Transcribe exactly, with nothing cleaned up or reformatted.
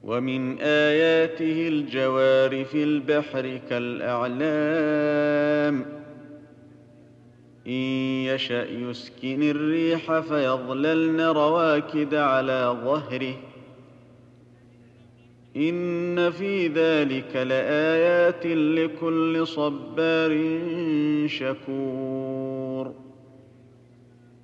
ومن آياته الجوار في البحر كالأعلام إن يشأ يسكن الريح فيظللن رواكد على ظهره إن في ذلك لآيات لكل صبار شكور